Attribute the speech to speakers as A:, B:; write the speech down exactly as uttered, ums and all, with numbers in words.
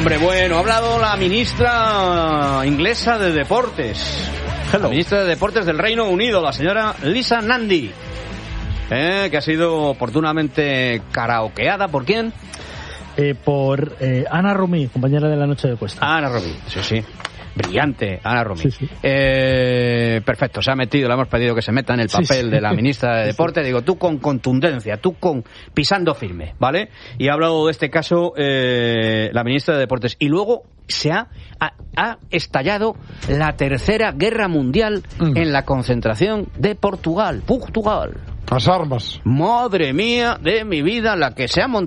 A: Hombre, bueno, ha hablado la ministra inglesa de Deportes. Hello. La ministra de Deportes del Reino Unido, la señora Lisa Nandy, eh, que ha sido oportunamente karaokeada. ¿Por quién?
B: Eh, por eh, Ana Romy, compañera de La Noche de Cuesta.
A: Ana Romy, sí, sí. Brillante, Ana Romy.
B: Sí, sí.
A: Eh, perfecto, se ha metido, le hemos pedido que se meta en el papel sí, sí. de la ministra de Deporte. Digo, tú con contundencia, tú con pisando firme, ¿vale? Y ha hablado de este caso eh, la ministra de Deportes. Y luego se ha, ha, ha estallado la tercera guerra mundial mm. en la concentración de Portugal. Portugal.
C: Las armas.
A: Madre mía de mi vida, la que se ha montado.